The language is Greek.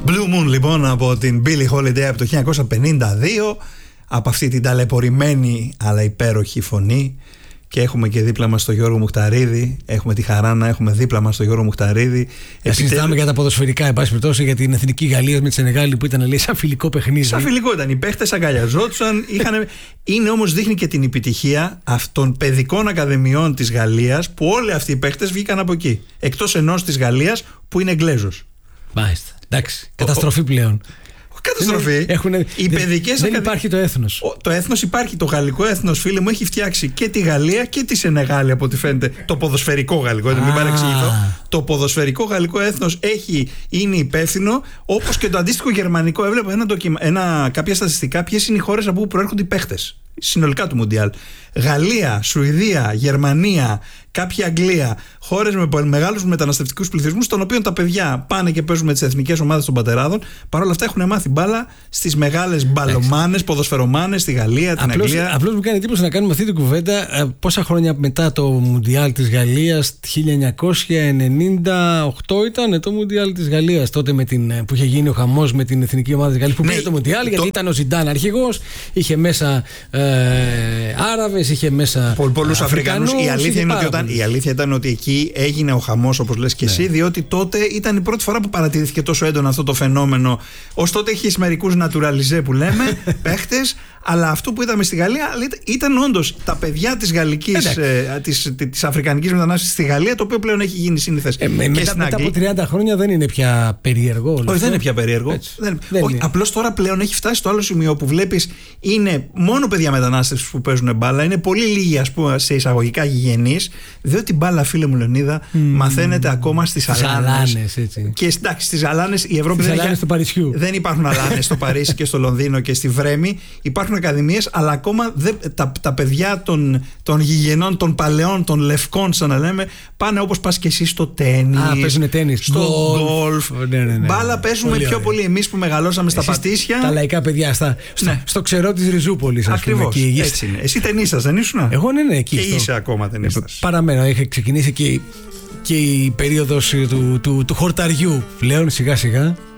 Blue Moon λοιπόν από την Billie Holiday από το 1952, από αυτή την ταλαιπωρημένη αλλά υπέροχη φωνή. Και έχουμε και δίπλα μας τον Γιώργο Μουχταρίδη. Έχουμε τη χαρά να έχουμε δίπλα μας τον Γιώργο Μουχταρίδη. Συζητάμε για τα ποδοσφαιρικά, εν πάση περιπτώσει, για την εθνική Γαλλία με τη Σενεγάλη που ήταν, λέει, σαν φιλικό παιχνίδι. Σαν φιλικό ήταν. Οι παίχτες αγκαλιαζόντουσαν. Είναι όμως, δείχνει και την επιτυχία των παιδικών ακαδημιών της Γαλλίας, που όλοι αυτοί οι παίχτες βγήκαν από εκεί. Εκτός ενός της Γαλλίας που είναι Εγγλέζος. Μάλιστα. Εντάξει. Καταστροφή πλέον. Καταστροφή. Δεν υπάρχει το έθνος. Το έθνος υπάρχει. Το γαλλικό έθνος, φίλε μου, έχει φτιάξει και τη Γαλλία και τη Σενεγάλη, από ό,τι φαίνεται. Το ποδοσφαιρικό γαλλικό, μην παρεξηγηθώ. Το ποδοσφαιρικό γαλλικό έθνος είναι υπεύθυνο, όπως και το αντίστοιχο γερμανικό. Έβλεπα κάποια στατιστικά, ποιες είναι οι χώρες από όπου προέρχονται οι παίχτες συνολικά του Μουντιάλ. Γαλλία, Σουηδία, Γερμανία, κάποια Αγγλία. Χώρες με μεγάλους μεταναστευτικούς πληθυσμούς, των οποίων τα παιδιά πάνε και παίζουν με τις εθνικές ομάδες των πατεράδων. Παρ' όλα αυτά έχουν μάθει μπάλα στις μεγάλες μπαλομάνες, ποδοσφαιρομάνες, στη Γαλλία, την Αγγλία. Απλώς μου κάνει εντύπωση να κάνουμε αυτή την κουβέντα πόσα χρόνια μετά το Μουντιάλ της Γαλλίας, 1998 ήταν το Μουντιάλ της Γαλλίας. Τότε που είχε γίνει ο χαμός με την εθνική ομάδα της Γαλλίας που πήρε το Μουντιάλ, γιατί ήταν ο Ζιντάν αρχηγός, είχε μέσα Άραβες, είχε μέσα πολλούς Αφρικανούς. Η αλήθεια ήταν ότι εκεί έγινε ο χαμός, όπως λες και εσύ, διότι τότε ήταν η πρώτη φορά που παρατηρήθηκε τόσο έντονα αυτό το φαινόμενο. Ως τότε έχεις μερικούς naturalisé που λέμε, παίχτες, αλλά αυτό που είδαμε στη Γαλλία ήταν όντως τα παιδιά της γαλλικής, της αφρικανικής μετανάστευσης στη Γαλλία, το οποίο πλέον έχει γίνει σύνηθες. Μετά από 30 χρόνια δεν είναι πια περίεργο. Όχι, δεν είναι πια περίεργο. Απλώς τώρα πλέον έχει φτάσει στο άλλο σημείο που βλέπεις είναι μόνο παιδιά μετανάστευσης που παίζουν μπάλα, είναι πολύ λίγοι, ας πούμε, σε εισαγωγικά γηγενείς, διότι μπάλα, φίλε μου Λεωνίδα, μαθαίνεται ακόμα στις αλάνες. Και εντάξει, στις αλάνες η Ευρώπη δεν υπάρχουν αλάνες στο Παρίσι και στο Λονδίνο και στη Βρέμη. Υπάρχουν ακαδημίες, αλλά ακόμα τα παιδιά των γηγενών, των παλαιών, των λευκών, σαν να λέμε, πάνε όπως πας και εσύ στο τένις. Παίζουν τένις, στο γκολφ. Μπάλα παίζουμε πιο πολύ εμείς που μεγαλώσαμε στα Πατήσια. Τα λαϊκά παιδιά, στο ξερό της Ριζούπολης. Ακριβώς. Έτσι είναι. Εσύ ταινίσας, δεν ήσουν? Εγώ ναι, εκεί. Και είσαι ακόμα ταινίστας. Παραμένω. Έχει ξεκινήσει και η περίοδος του χορταριού πλέον, σιγά σιγά.